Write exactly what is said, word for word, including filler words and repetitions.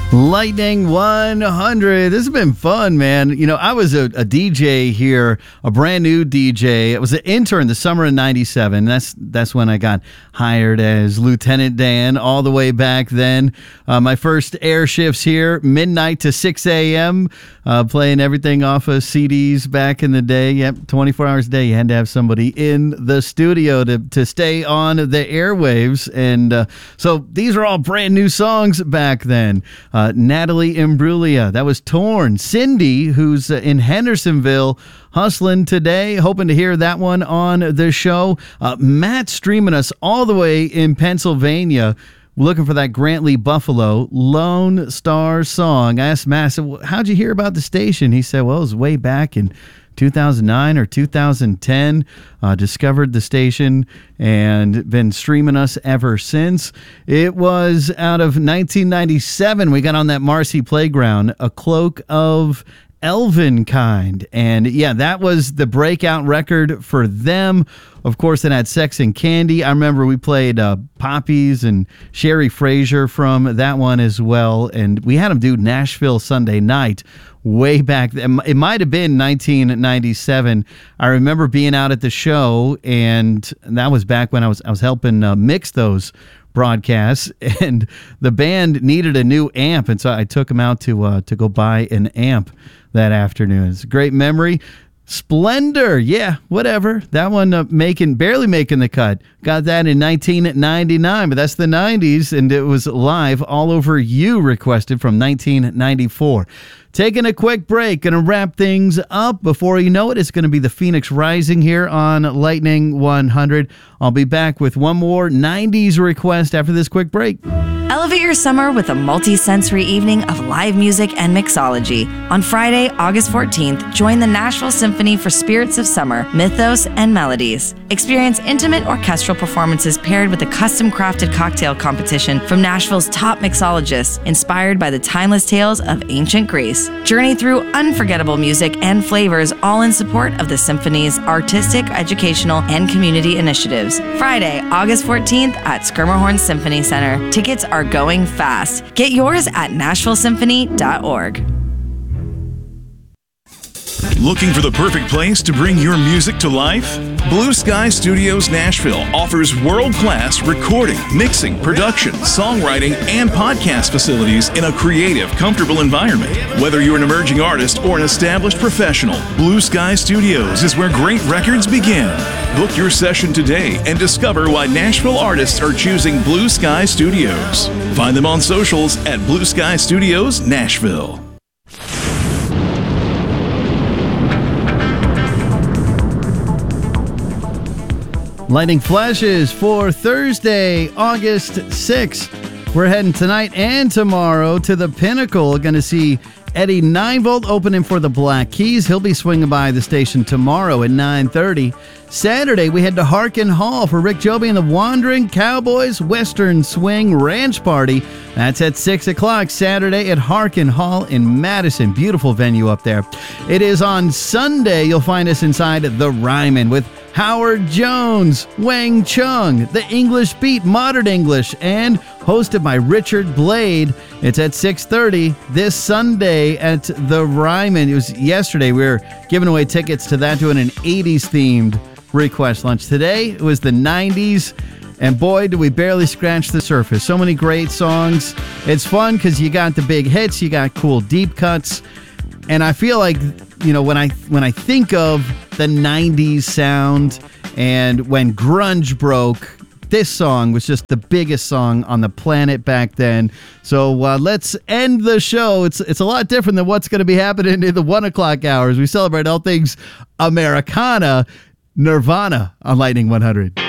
Lightning one hundred. This has been fun, man. You know, I was a, a D J here, a brand new D J. I was an intern the summer of ninety-seven. That's that's when I got hired as Lieutenant Dan all the way back then. Uh, my first air shifts here, midnight to six a.m., uh, playing everything off of C Ds back in the day. Yep, twenty-four hours a day. You had to have somebody in the studio to, to stay on the airwaves. And uh, so these are all brand new songs back then. Uh, Natalie Imbruglia, that was Torn. Cindy, who's uh, in Hendersonville, hustling today, hoping to hear that one on the show. Uh, Matt streaming us all the way in Pennsylvania, looking for that Grantley Buffalo Lone Star song. I asked Matt, I said, how'd you hear about the station? He said, well, it was way back in two thousand nine or two thousand ten, uh, discovered the station and been streaming us ever since. It was out of nineteen ninety-seven. We got on that Marcy Playground, A Cloak of Elvenkind. And yeah, that was the breakout record for them. Of course, it had Sex and Candy. I remember we played uh, Poppies and Sherry Frazier from that one as well. And we had them do Nashville Sunday Night way back then. It might have been nineteen ninety-seven. I remember being out at the show, and that was back when I was I was helping uh, mix those broadcasts, and the band needed a new amp, and so I took them out to uh, to go buy an amp that afternoon. It's a great memory. Splendor, yeah, whatever. That one uh, making barely making the cut. Got that in nineteen ninety-nine, but that's the nineties, and it was live all over You requested from nineteen ninety-four. Taking a quick break, going to wrap things up. Before you know it, it's going to be the Phoenix Rising here on Lightning one hundred. I'll be back with one more nineties request after this quick break. Elevate your summer with a multi-sensory evening of live music and mixology. On Friday, August fourteenth, join the Nashville Symphony for Spirits of Summer, Mythos, and Melodies. Experience intimate orchestral performances paired with a custom-crafted cocktail competition from Nashville's top mixologists, inspired by the timeless tales of ancient Greece. Journey through unforgettable music and flavors, all in support of the Symphony's artistic, educational, and community initiatives. Friday, August fourteenth at Schermerhorn Symphony Center. Tickets are going fast. Get yours at nashville symphony dot org. Looking for the perfect place to bring your music to life? Blue Sky Studios Nashville offers world-class recording, mixing, production, songwriting, and podcast facilities in a creative, comfortable environment. Whether you're an emerging artist or an established professional, Blue Sky Studios is where great records begin. Book your session today and discover why Nashville artists are choosing Blue Sky Studios. Find them on socials at Blue Sky Studios Nashville. Lightning flashes for Thursday, August sixth. We're heading tonight and tomorrow to the Pinnacle. Going to see Eddie Ninevolt opening for the Black Keys. He'll be swinging by the station tomorrow at nine thirty. Saturday, we head to Harkin Hall for Rick Joby and the Wandering Cowboys Western Swing Ranch Party. That's at six o'clock Saturday at Harkin Hall in Madison. Beautiful venue up there. It is on Sunday. You'll find us inside the Ryman with Howard Jones, Wang Chung, The English Beat, Modern English, and hosted by Richard Blade. It's at six thirty this Sunday at the Ryman. It was yesterday. We were giving away tickets to that, doing an eighties-themed request lunch. Today, it was the nineties, and boy, did we barely scratch the surface. So many great songs. It's fun because you got the big hits, you got cool deep cuts, and I feel like, you know, when I when I think of the nineties sound and when grunge broke, this song was just the biggest song on the planet back then. So uh, let's end the show. It's it's a lot different than what's going to be happening in the one o'clock hours. We celebrate all things Americana. Nirvana on Lightning one hundred.